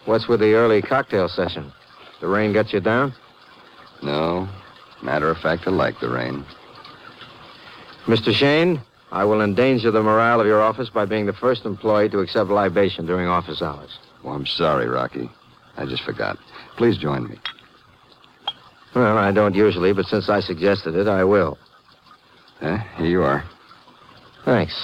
What's with the early cocktail session? The rain got you down? No. Matter of fact, I like the rain. Mr. Shane, I will endanger the morale of your office by being the first employee to accept libation during office hours. Well, I'm sorry, Rocky. I just forgot. Please join me. Well, I don't usually, but since I suggested it, I will. Here you are. Thanks.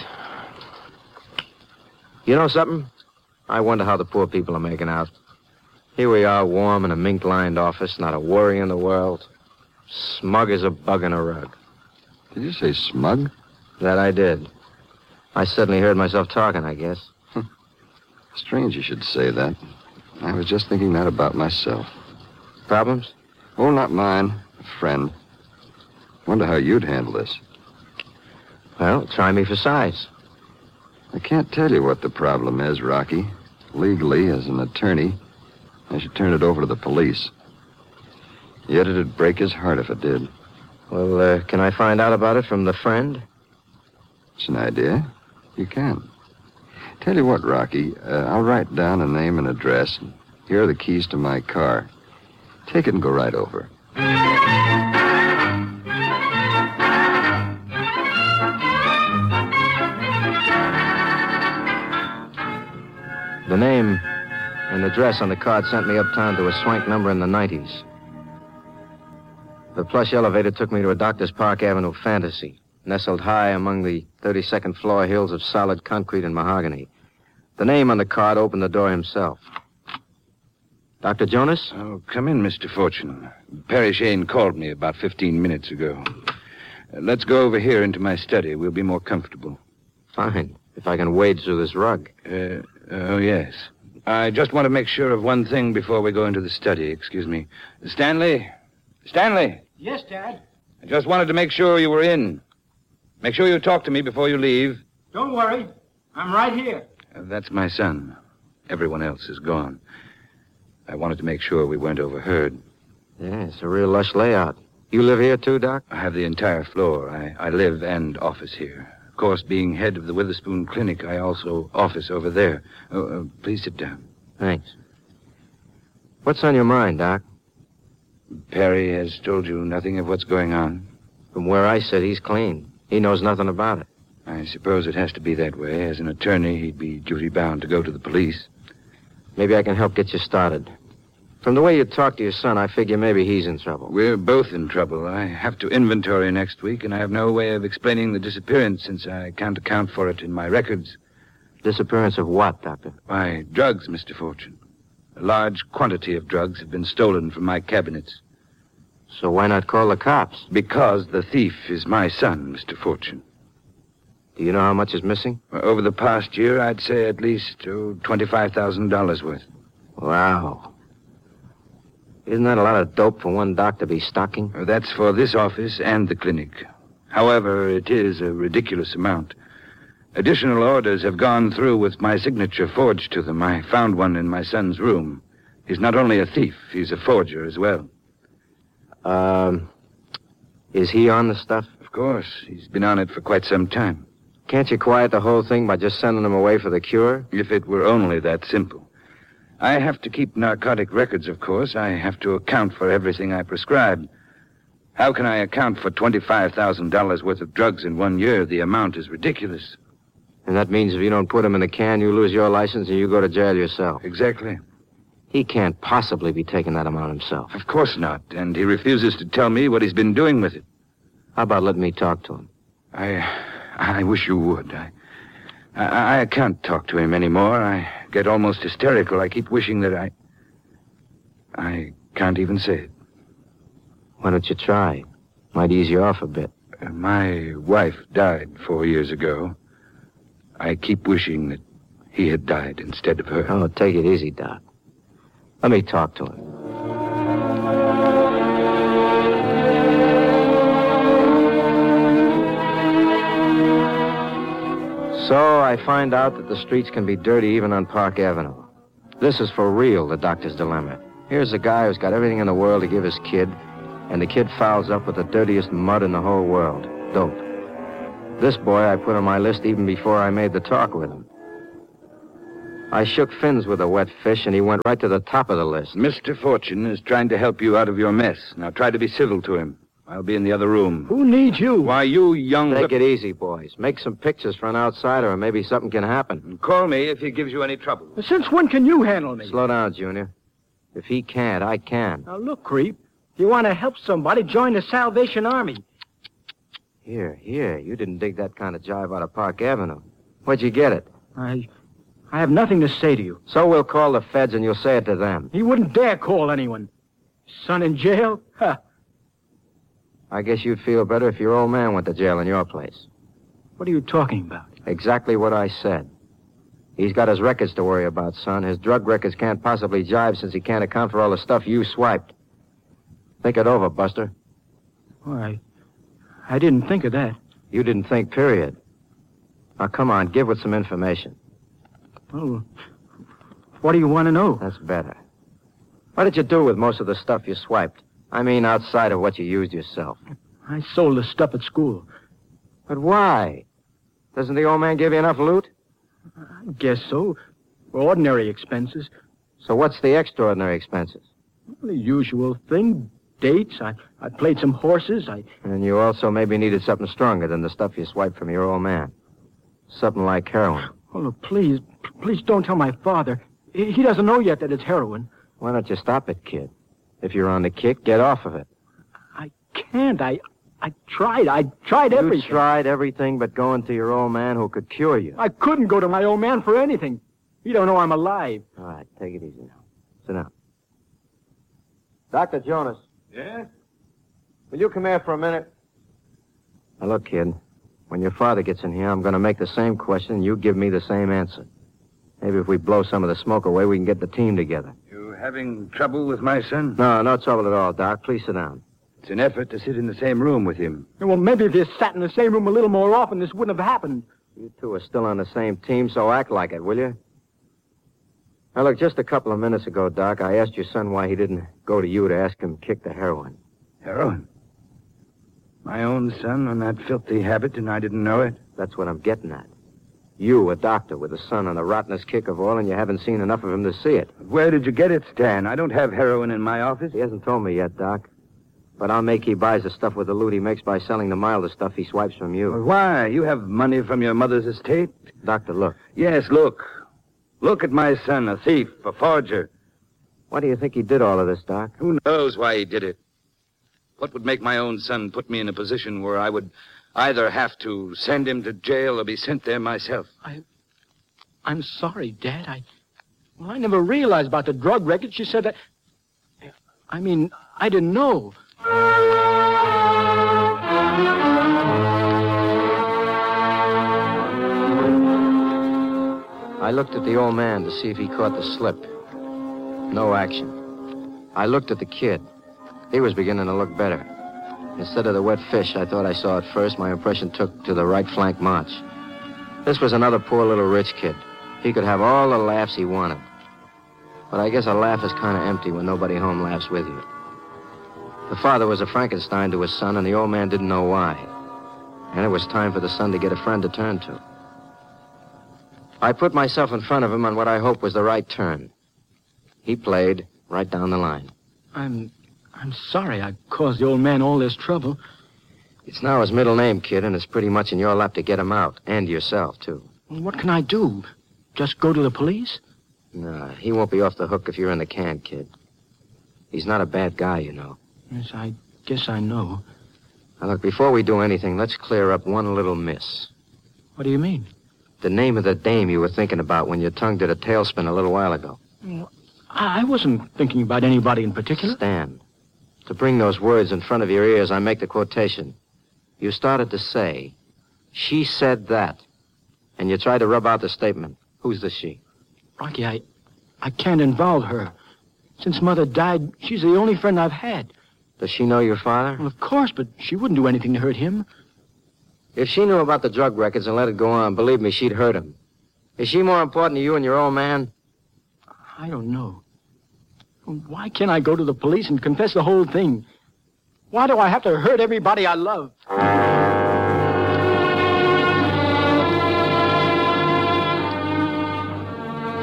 You know something? I wonder how the poor people are making out. Here we are, warm in a mink-lined office, not a worry in the world. Smug as a bug in a rug. Did you say smug? That I did. I suddenly heard myself talking, I guess. Strange you should say that. I was just thinking that about myself. Problems? Oh, not mine. A friend. Wonder how you'd handle this. Well, try me for size. I can't tell you what the problem is, Rocky. Legally, as an attorney, I should turn it over to the police. Yet it'd break his heart if it did. Well, can I find out about it from the friend? It's an idea. You can. Tell you what, Rocky, I'll write down a name and address. Here are the keys to my car. Take it and go right over. The name and address on the card sent me uptown to a swank number in the 90s. The plush elevator took me to a Doctors Park Avenue fantasy, nestled high among the 32nd floor hills of solid concrete and mahogany. The name on the card opened the door himself. Dr. Jonas? Oh, come in, Mr. Fortune. Perry Shane called me about 15 minutes ago. Let's go over here into my study. We'll be more comfortable. Fine, if I can wade through this rug. Oh, yes. I just want to make sure of one thing before we go into the study. Excuse me. Stanley? Stanley? Yes, Dad? I just wanted to make sure you were in. Make sure you talk to me before you leave. Don't worry. I'm right here. That's my son. Everyone else is gone. I wanted to make sure we weren't overheard. Yeah, it's a real lush layout. You live here too, Doc? I have the entire floor. I live and office here. Of course, being head of the Witherspoon Clinic, I also office over there. Please sit down. Thanks. What's on your mind, Doc? Perry has told you nothing of what's going on? From where I sit, he's clean. He knows nothing about it. I suppose it has to be that way. As an attorney, he'd be duty-bound to go to the police. Maybe I can help get you started. From the way you talk to your son, I figure maybe he's in trouble. We're both in trouble. I have to inventory next week, and I have no way of explaining the disappearance since I can't account for it in my records. Disappearance of what, Doctor? Why, drugs, Mr. Fortune. A large quantity of drugs have been stolen from my cabinets. So why not call the cops? Because the thief is my son, Mr. Fortune. Do you know how much is missing? Over the past year, I'd say at least $25,000 worth. Wow. Isn't that a lot of dope for one doc to be stocking? That's for this office and the clinic. However, it is a ridiculous amount. Additional orders have gone through with my signature forged to them. I found one in my son's room. He's not only a thief, he's a forger as well. Is he on the stuff? Of course. He's been on it for quite some time. Can't you quiet the whole thing by just sending him away for the cure? If it were only that simple. I have to keep narcotic records, of course. I have to account for everything I prescribe. How can I account for $25,000 worth of drugs in 1 year? The amount is ridiculous. And that means if you don't put him in the can, you lose your license and you go to jail yourself. Exactly. He can't possibly be taking that amount himself. Of course not. And he refuses to tell me what he's been doing with it. How about letting me talk to him? I wish you would. I can't talk to him anymore. I get almost hysterical. I keep wishing that I can't even say it. Why don't you try? Might ease you off a bit. My wife died 4 years ago. I keep wishing that he had died instead of her. Oh, take it easy, Doc. Let me talk to him. So I find out that the streets can be dirty even on Park Avenue. This is for real, the doctor's dilemma. Here's a guy who's got everything in the world to give his kid, and the kid fouls up with the dirtiest mud in the whole world, dope. This boy I put on my list even before I made the talk with him. I shook fins with the wet fish, and he went right to the top of the list. Mr. Fortune is trying to help you out of your mess. Now try to be civil to him. I'll be in the other room. Who needs you? Why, you young... Take it easy, boys. Make some pictures for an outsider, or maybe something can happen. Call me if he gives you any trouble. Since when can you handle me? Slow down, Junior. If he can't, I can. Now, look, creep. If you want to help somebody, join the Salvation Army. Here. You didn't dig that kind of jive out of Park Avenue. Where'd you get it? I have nothing to say to you. So we'll call the feds, and you'll say it to them. He wouldn't dare call anyone. Son in jail? Huh. I guess you'd feel better if your old man went to jail in your place. What are you talking about? Exactly what I said. He's got his records to worry about, son. His drug records can't possibly jive since he can't account for all the stuff you swiped. Think it over, Buster. Why, I didn't think of that. You didn't think, period. Now, come on, give with some information. Oh, what do you want to know? That's better. What did you do with most of the stuff you swiped? I mean, outside of what you used yourself. I sold the stuff at school. But why? Doesn't the old man give you enough loot? I guess so. For ordinary expenses. So what's the extraordinary expenses? The usual thing. Dates. I played some horses. And you also maybe needed something stronger than the stuff you swiped from your old man. Something like heroin. Oh, look, please don't tell my father. He doesn't know yet that it's heroin. Why don't you stop it, kid? If you're on the kick, get off of it. I can't. I tried. I tried everything. You tried everything but going to your old man who could cure you. I couldn't go to my old man for anything. He don't know I'm alive. All right, take it easy now. Sit down. Dr. Jonas. Yes? Will you come here for a minute? Now, look, kid. When your father gets in here, I'm going to make the same question, and you give me the same answer. Maybe if we blow some of the smoke away, we can get the team together. You having trouble with my son? No trouble at all, Doc. Please sit down. It's an effort to sit in the same room with him. Well, maybe if you sat in the same room a little more often, this wouldn't have happened. You two are still on the same team, so act like it, will you? Now, look, just a couple of minutes ago, Doc, I asked your son why he didn't go to you to ask him to kick the heroin. Heroin? My own son on that filthy habit, and I didn't know it? That's what I'm getting at. You, a doctor with a son on the rottenest kick of all, and you haven't seen enough of him to see it. Where did you get it, Stan? I don't have heroin in my office. He hasn't told me yet, Doc. But I'll make he buys the stuff with the loot he makes by selling the milder stuff he swipes from you. Well, why? You have money from your mother's estate? Doctor, look. Yes, look. Look at my son, a thief, a forger. Why do you think he did all of this, Doc? Who knows why he did it? What would make my own son put me in a position where I would either have to send him to jail or be sent there myself? I'm sorry, Dad. I never realized about the drug records. You said that... I mean, I didn't know. I looked at the old man to see if he caught the slip. No action. I looked at the kid. He was beginning to look better. Instead of the wet fish I thought I saw at first, my impression took to the right flank march. This was another poor little rich kid. He could have all the laughs he wanted. But I guess a laugh is kind of empty when nobody home laughs with you. The father was a Frankenstein to his son, and the old man didn't know why. And it was time for the son to get a friend to turn to. I put myself in front of him on what I hoped was the right turn. He played right down the line. I'm sorry I caused the old man all this trouble. It's now his middle name, kid, and it's pretty much in your lap to get him out. And yourself, too. Well, what can I do? Just go to the police? No, he won't be off the hook if you're in the can, kid. He's not a bad guy, you know. Yes, I guess I know. Now, look, before we do anything, let's clear up one little miss. What do you mean? The name of the dame you were thinking about when your tongue did a tailspin a little while ago. Well, I wasn't thinking about anybody in particular. Stan, to bring those words in front of your ears, I make the quotation. You started to say, she said that. And you tried to rub out the statement. Who's the she? Rocky, I can't involve her. Since Mother died, she's the only friend I've had. Does she know your father? Well, of course, but she wouldn't do anything to hurt him. If she knew about the drug records and let it go on, believe me, she'd hurt him. Is she more important to you and your old man? I don't know. Why can't I go to the police and confess the whole thing? Why do I have to hurt everybody I love?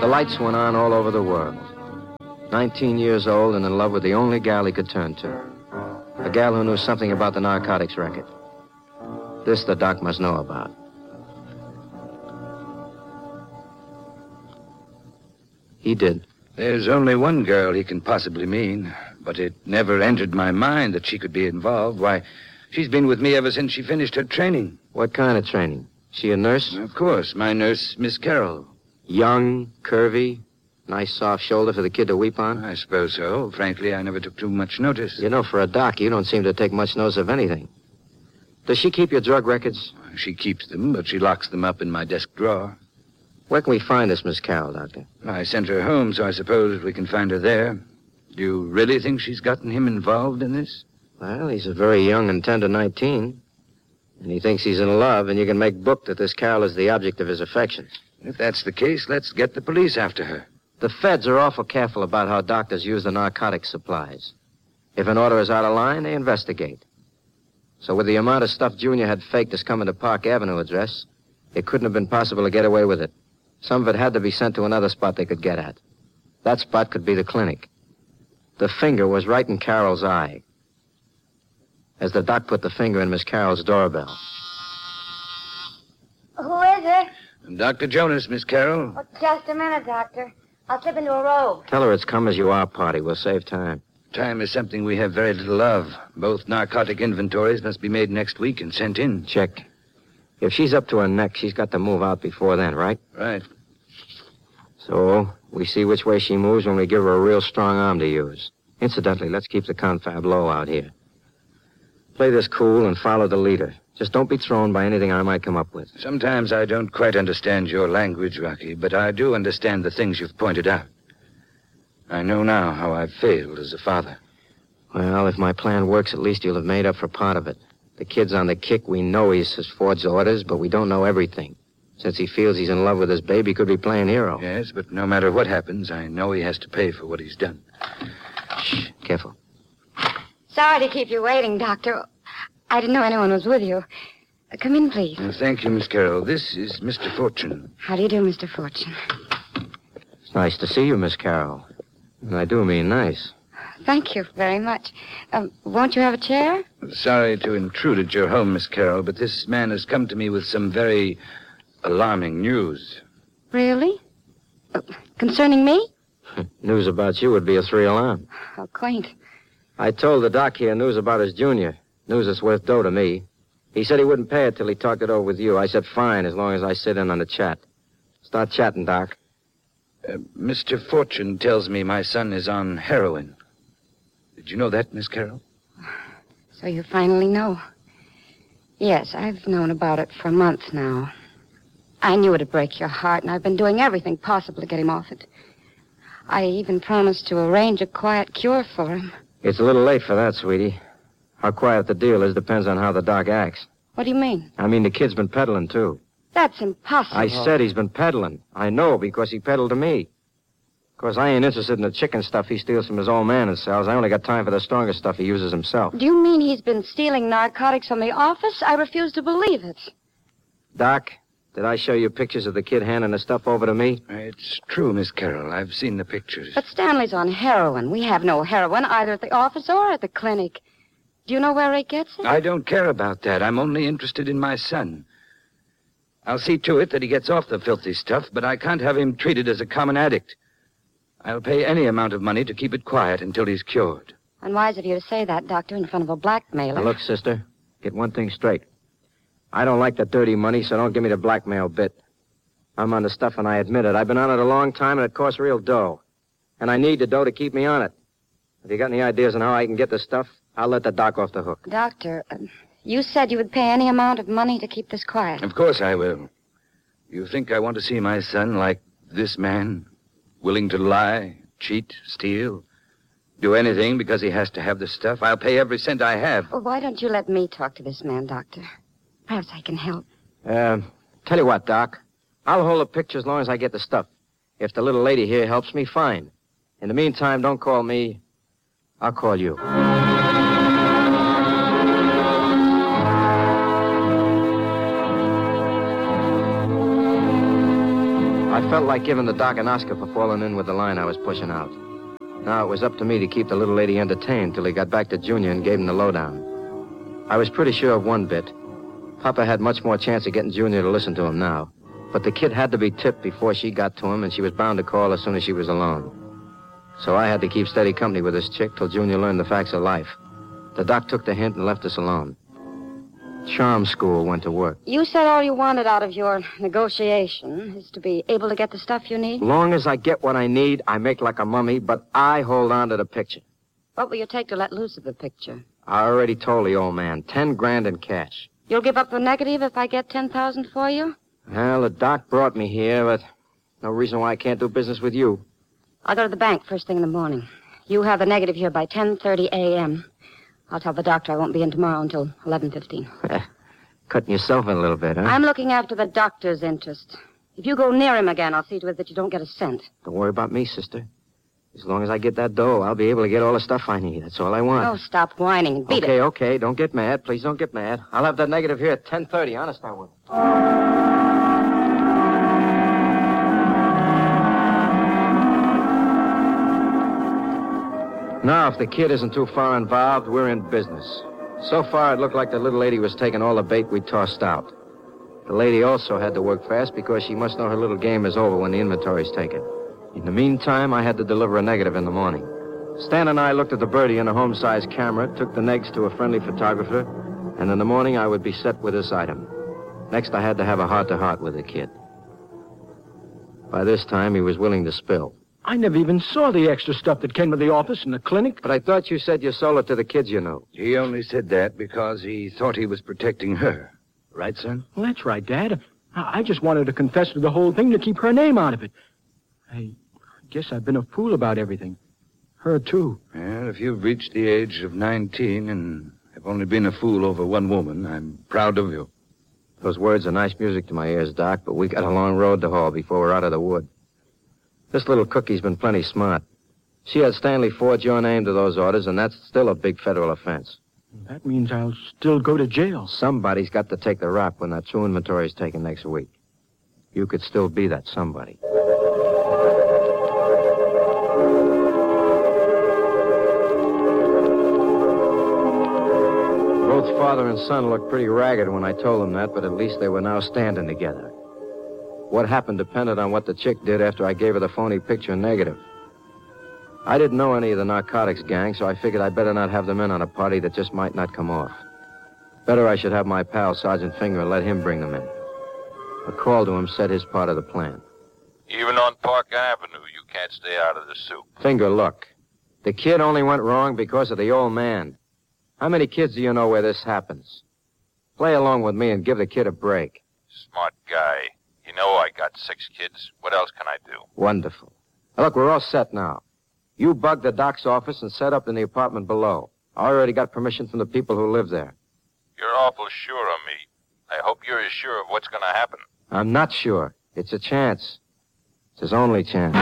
The lights went on all over the world. 19 years old and in love with the only gal he could turn to. A gal who knew something about the narcotics racket. This the doc must know about. He did. There's only one girl he can possibly mean, but it never entered my mind that she could be involved. Why, she's been with me ever since she finished her training. What kind of training? She a nurse? Of course, my nurse, Miss Carroll. Young, curvy, nice soft shoulder for the kid to weep on? I suppose so. Frankly, I never took too much notice. You know, for a doc, you don't seem to take much notice of anything. Does she keep your drug records? She keeps them, but she locks them up in my desk drawer. Where can we find this Miss Carroll, Doctor? I sent her home, so I suppose we can find her there. Do you really think she's gotten him involved in this? Well, he's a very young and tender 19. And he thinks he's in love, and you can make book that this Carroll is the object of his affections. If that's the case, let's get the police after her. The feds are awful careful about how doctors use the narcotic supplies. If an order is out of line, they investigate. So with the amount of stuff Junior had faked as coming to Park Avenue address, it couldn't have been possible to get away with it. Some of it had to be sent to another spot they could get at. That spot could be the clinic. The finger was right in Carroll's eye. As the doc put the finger in Miss Carroll's doorbell. Who is it? I'm Dr. Jonas, Miss Carroll. Oh, just a minute, Doctor. I'll slip into a robe. Tell her it's come as you are, party. We'll save time. Time is something we have very little of. Both narcotic inventories must be made next week and sent in. Check. If she's up to her neck, she's got to move out before then, right? Right. So, we see which way she moves when we give her a real strong arm to use. Incidentally, let's keep the confab low out here. Play this cool and follow the leader. Just don't be thrown by anything I might come up with. Sometimes I don't quite understand your language, Rocky, but I do understand the things you've pointed out. I know now how I've failed as a father. Well, if my plan works, at least you'll have made up for part of it. The kid's on the kick. We know he's his forged orders, but we don't know everything. Since he feels he's in love with his baby, he could be playing hero. Yes, but no matter what happens, I know he has to pay for what he's done. Shh, careful. Sorry to keep you waiting, Doctor. I didn't know anyone was with you. Come in, please. Thank you, Miss Carroll. This is Mr. Fortune. How do you do, Mr. Fortune? It's nice to see you, Miss Carroll. And I do mean nice. Thank you very much. Won't you have a chair? Sorry to intrude at your home, Miss Carroll, but this man has come to me with some very alarming news. Really? Concerning me? News about you would be a 3-alarm. How quaint. I told the doc here news about his junior. News that's worth dough to me. He said he wouldn't pay it till he talked it over with you. I said fine, as long as I sit in on the chat. Start chatting, Doc. Mr. Fortune tells me my son is on heroin. Did you know that, Miss Carroll? So you finally know. Yes, I've known about it for a month now. I knew it'd break your heart, and I've been doing everything possible to get him off it. I even promised to arrange a quiet cure for him. It's a little late for that, sweetie. How quiet the deal is depends on how the doc acts. What do you mean? I mean, the kid's been peddling, too. That's impossible. I said he's been peddling. I know, because he peddled to me. Of course, I ain't interested in the chicken stuff he steals from his old man and sells. I only got time for the stronger stuff he uses himself. Do you mean he's been stealing narcotics from the office? I refuse to believe it. Doc, did I show you pictures of the kid handing the stuff over to me? It's true, Miss Carroll. I've seen the pictures. But Stanley's on heroin. We have no heroin either at the office or at the clinic. Do you know where he gets it? I don't care about that. I'm only interested in my son. I'll see to it that he gets off the filthy stuff, but I can't have him treated as a common addict. I'll pay any amount of money to keep it quiet until he's cured. Unwise of you to say that, Doctor, in front of a blackmailer. Now, look, sister, get one thing straight. I don't like the dirty money, so don't give me the blackmail bit. I'm on the stuff, and I admit it. I've been on it a long time, and it costs real dough. And I need the dough to keep me on it. If you got any ideas on how I can get the stuff, I'll let the doc off the hook. Doctor, you said you would pay any amount of money to keep this quiet. Of course I will. You think I want to see my son like this man? Willing to lie, cheat, steal, do anything because he has to have the stuff? I'll pay every cent I have. Well, why don't you let me talk to this man, Doctor? Perhaps I can help. Tell you what, Doc. I'll hold the picture as long as I get the stuff. If the little lady here helps me, fine. In the meantime, don't call me. I'll call you. I felt like giving the doc an Oscar for falling in with the line I was pushing out. Now it was up to me to keep the little lady entertained till he got back to Junior and gave him the lowdown. I was pretty sure of one bit. Papa had much more chance of getting Junior to listen to him now. But the kid had to be tipped before she got to him, and she was bound to call as soon as she was alone. So I had to keep steady company with this chick till Junior learned the facts of life. The doc took the hint and left us alone. Charm school went to work. You said all you wanted out of your negotiation is to be able to get the stuff you need? Long as I get what I need, I make like a mummy, but I hold on to the picture. What will you take to let loose of the picture? I already told the old man, 10 grand in cash. You'll give up the negative if I get 10,000 for you? Well, the doc brought me here, but no reason why I can't do business with you. I'll go to the bank first thing in the morning. You have the negative here by 10:30 a.m. I'll tell the doctor I won't be in tomorrow until 11:15. Cutting yourself in a little bit, huh? I'm looking after the doctor's interest. If you go near him again, I'll see to it that you don't get a cent. Don't worry about me, sister. As long as I get that dough, I'll be able to get all the stuff I need. That's all I want. Oh, stop whining and beat it. Okay. Don't get mad. Please don't get mad. I'll have that negative here at 10:30. Honest, I will. Now, if the kid isn't too far involved, we're in business. So far, it looked like the little lady was taking all the bait we tossed out. The lady also had to work fast because she must know her little game is over when the inventory's taken. In the meantime, I had to deliver a negative in the morning. Stan and I looked at the birdie in a home-sized camera, took the negs to a friendly photographer, and in the morning I would be set with this item. Next, I had to have a heart-to-heart with the kid. By this time, he was willing to spill. I never even saw the extra stuff that came to the office and the clinic. But I thought you said you sold it to the kids you knew. He only said that because he thought he was protecting her. Right, son? Well, that's right, Dad. I just wanted to confess to the whole thing to keep her name out of it. I guess I've been a fool about everything. Her, too. Well, if you've reached the age of 19 and have only been a fool over one woman, I'm proud of you. Those words are nice music to my ears, Doc, but we got a long road to haul before we're out of the wood. This little cookie's been plenty smart. She had Stanley forge your name to those orders, and that's still a big federal offense. That means I'll still go to jail. Somebody's got to take the rap when that true inventory is taken next week. You could still be that somebody. Both father and son looked pretty ragged when I told them that, but at least they were now standing together. What happened depended on what the chick did after I gave her the phony picture negative. I didn't know any of the narcotics gang, so I figured I'd better not have them in on a party that just might not come off. Better I should have my pal, Sergeant Finger, and let him bring them in. A call to him said his part of the plan. Even on Park Avenue, you can't stay out of the soup. Finger, look. The kid only went wrong because of the old man. How many kids do you know where this happens? Play along with me and give the kid a break. Smart guy. You know I got 6 kids. What else can I do? Wonderful. Now, look, we're all set now. You bug the doc's office and set up in the apartment below. I already got permission from the people who live there. You're awful sure of me. I hope you're as sure of what's going to happen. I'm not sure. It's a chance. It's his only chance.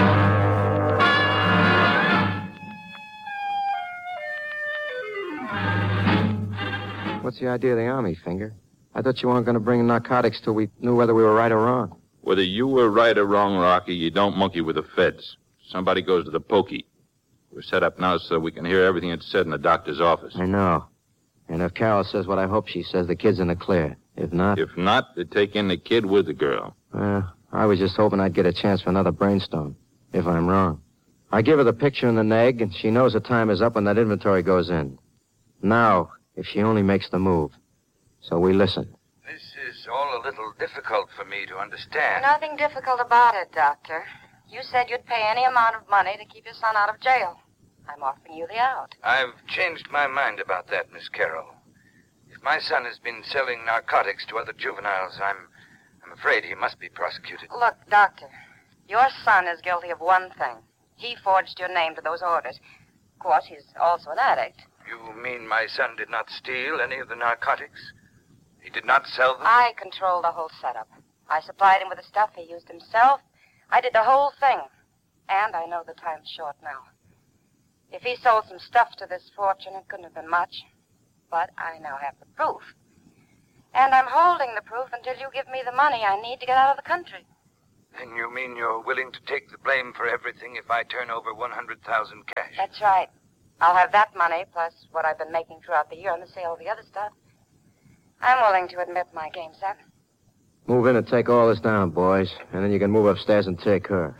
What's the idea of the Army, Finger? I thought you weren't going to bring narcotics till we knew whether we were right or wrong. Whether you were right or wrong, Rocky, you don't monkey with the feds. Somebody goes to the pokey. We're set up now so we can hear everything that's said in the doctor's office. I know. And if Carol says what I hope she says, the kid's in the clear. If not... If not, they take in the kid with the girl. I was just hoping I'd get a chance for another brainstorm, if I'm wrong. I give her the picture and the neg, and she knows the time is up when that inventory goes in. Now, if she only makes the move. So we listen. This is all a little difficult for me to understand. Nothing difficult about it, Doctor. You said you'd pay any amount of money to keep your son out of jail. I'm offering you the out. I've changed my mind about that, Miss Carroll. If my son has been selling narcotics to other juveniles, I'm afraid he must be prosecuted. Look, Doctor, your son is guilty of one thing. He forged your name to those orders. Of course, he's also an addict. You mean my son did not steal any of the narcotics? He did not sell them? I controlled the whole setup. I supplied him with the stuff he used himself. I did the whole thing. And I know the time's short now. If he sold some stuff to this fortune, it couldn't have been much. But I now have the proof. And I'm holding the proof until you give me the money I need to get out of the country. Then you mean you're willing to take the blame for everything if I turn over 100,000 cash? That's right. I'll have that money, plus what I've been making throughout the year on the sale of the other stuff. I'm willing to admit my game's up. Move in and take all this down, boys. And then you can move upstairs and take her.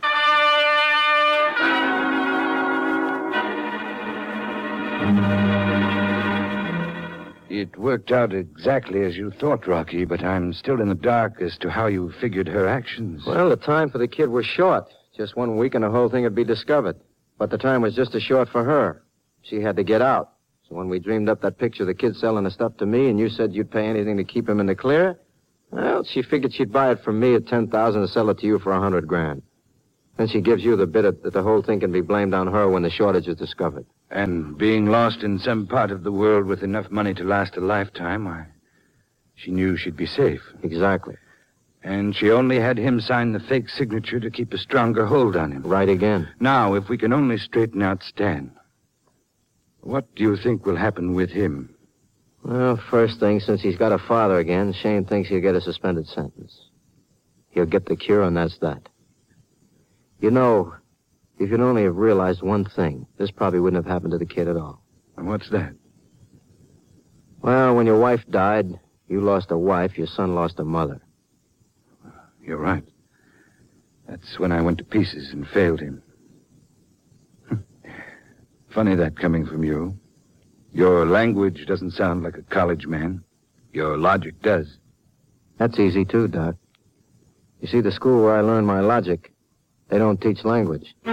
It worked out exactly as you thought, Rocky, but I'm still in the dark as to how you figured her actions. Well, the time for the kid was short. Just 1 week and the whole thing would be discovered. But the time was just as short for her. She had to get out. So when we dreamed up that picture of the kid selling the stuff to me and you said you'd pay anything to keep him in the clear, well, she figured she'd buy it from me at $10,000 and sell it to you for $100,000. Then she gives you the bit that the whole thing can be blamed on her when the shortage is discovered. And being lost in some part of the world with enough money to last a lifetime, she knew she'd be safe. Exactly. And she only had him sign the fake signature to keep a stronger hold on him. Right again. Now, if we can only straighten out Stan, what do you think will happen with him? Well, first thing, since he's got a father again, Shane thinks he'll get a suspended sentence. He'll get the cure, and that's that. You know, if you'd only have realized one thing, this probably wouldn't have happened to the kid at all. And what's that? Well, when your wife died, you lost a wife, your son lost a mother. You're right. That's when I went to pieces and failed him. Funny that coming from you. Your language doesn't sound like a college man. Your logic does. That's easy, too, Doc. You see, the school where I learned my logic, they don't teach language.